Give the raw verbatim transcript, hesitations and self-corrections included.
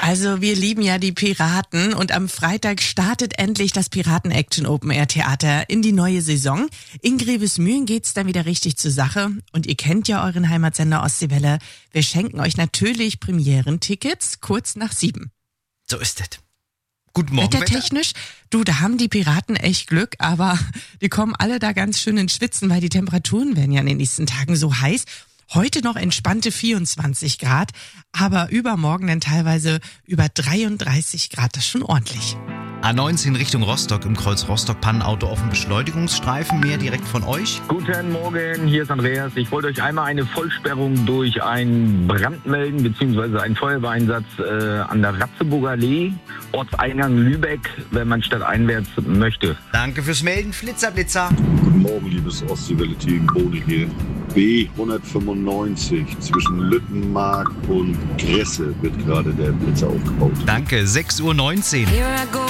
Also wir lieben ja die Piraten und am Freitag startet endlich das Piraten Action Open Air Theater in die neue Saison. In Grevesmühlen geht's dann wieder richtig zur Sache und ihr kennt ja euren Heimatsender Ostseewelle. Wir schenken euch natürlich Premierentickets kurz nach sieben. So ist es. Guten Morgen. Wettertechnisch, du, da haben die Piraten echt Glück, aber die kommen alle da ganz schön ins Schwitzen, weil die Temperaturen werden ja in den nächsten Tagen so heiß. Heute noch entspannte vierundzwanzig Grad, aber übermorgen dann teilweise über dreiunddreißig Grad, das ist schon ordentlich. A neunzehn Richtung Rostock, im Kreuz Rostock, Pannenauto auf dem Beschleunigungsstreifen, mehr direkt von euch. Guten Morgen, hier ist Andreas. Ich wollte euch einmal eine Vollsperrung durch einen Brand melden, beziehungsweise einen Feuerwehreinsatz äh, an der Ratzeburger Allee, Ortseingang Lübeck, wenn man stadteinwärts möchte. Danke fürs Melden, Flitzerblitzer. Guten Morgen, liebes Ostseewelle-Team, Bode hier. B hundertfünfundneunzig zwischen Lüttenmark und Gresse wird gerade der Blitzer aufgebaut. Danke, sechs Uhr neunzehn. Here I go